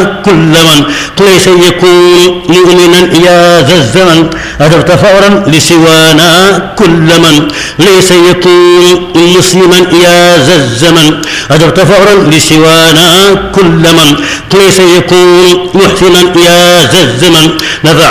كل من ليس يكون مؤمنا يا ذا الزمن أدرت فورا لسوانا كل من ليس يكون مسلما يا ذا الزمن أدرت فورا لسوانا كل من ليس يكون محسنا يا ذا الزمن نفعت